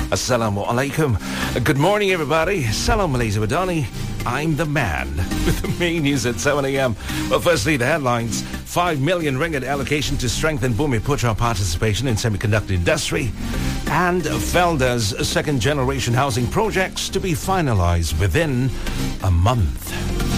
Assalamualaikum. Good morning, everybody. Salam Malaysia Wadani. I'm the man with the main news at 7 a.m. Well, firstly, the headlines. 5 million ringgit allocation to strengthen Bumiputra participation in semiconductor industry. And Felda's second-generation housing projects to be finalized within a month.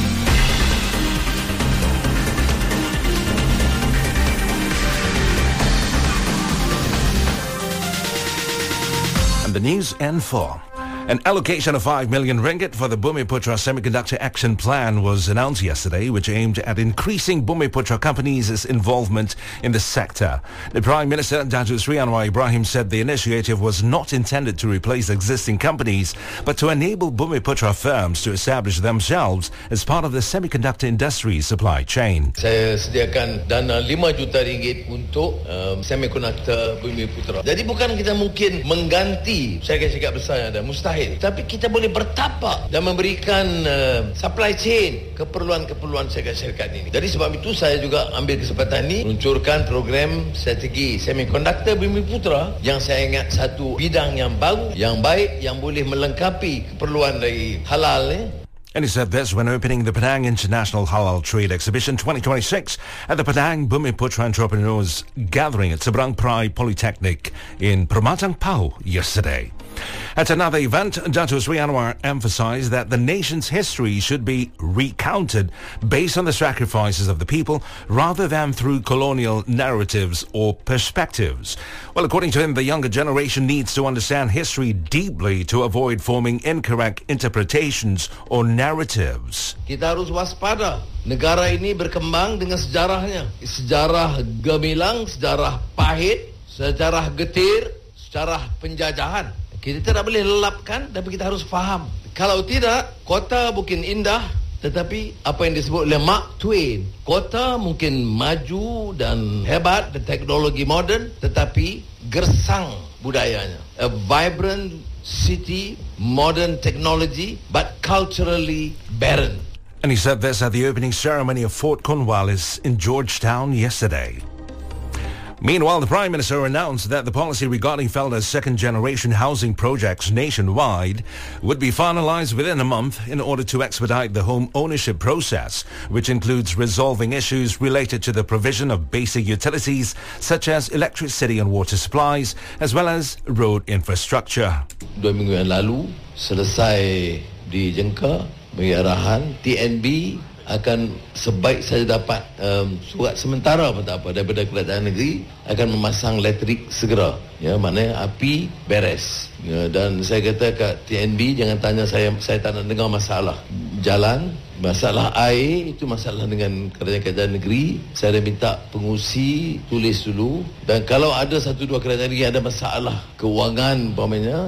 And the news and for. An allocation of 5 million ringgit for the Bumiputra Semiconductor Action Plan was announced yesterday, which aimed at increasing Bumiputra companies' involvement in the sector. The Prime Minister, Datuk Sri Anwar Ibrahim, said the initiative was not intended to replace existing companies, but to enable Bumiputra firms to establish themselves as part of the semiconductor industry supply chain. Saya sediakan dana 5 juta ringgit untuk semiconductor Bumiputra. Jadi bukan kita mungkin mengganti syarikat-syarikat besar yang ada, mustahil. Tapi kita boleh bertapak dan memberikan supply chain keperluan-keperluan syarikat-syarikat ini. Jadi sebab itu saya juga ambil kesempatan ini meluncurkan program strategi semiconductor Bumiputra yang saya ingat satu bidang yang baru, yang baik, yang boleh melengkapi keperluan dari halal. And he said this when opening the Penang International Halal Trade Exhibition 2026 at the Penang Bumiputra Entrepreneurs Gathering at Seberang Perai Polytechnic in Permatang Pau yesterday. At another event, Datuk Sri Anwar emphasized that the nation's history should be recounted based on the sacrifices of the people rather than through colonial narratives or perspectives. Well, according to him, the younger generation needs to understand history deeply to avoid forming incorrect interpretations or narratives. Kita harus waspada. Negara ini berkembang dengan sejarahnya. Sejarah gemilang, sejarah pahit, sejarah getir, sejarah penjajahan. Kita tidak boleh lelapkan, tapi kita harus faham. Kalau tidak, kota mungkin indah, tetapi apa yang disebut oleh Mark Twain, kota mungkin maju dan hebat, dan teknologi moden, tetapi gersang budayanya. A vibrant city, modern technology, but culturally barren. And he said this at the opening ceremony of Fort Cornwallis in Georgetown yesterday. Meanwhile, the Prime Minister announced that the policy regarding Felda's second-generation housing projects nationwide would be finalized within a month in order to expedite the home ownership process, which includes resolving issues related to the provision of basic utilities such as electricity and water supplies, as well as road infrastructure. 2 minggu yang lalu, selesai dijengka, bagi arahan, TNB akan sebaik saja dapat surat sementara pun tak apa daripada kerajaan negeri akan memasang elektrik segera, ya, maknanya api beres, ya, dan saya kata kat TNB jangan tanya saya tak nak dengar masalah jalan, masalah air itu masalah dengan kerajaan negeri. Saya dah minta pengusi tulis dulu, dan kalau ada 1-2 kerajaan negeri ada masalah keuangan umpamanya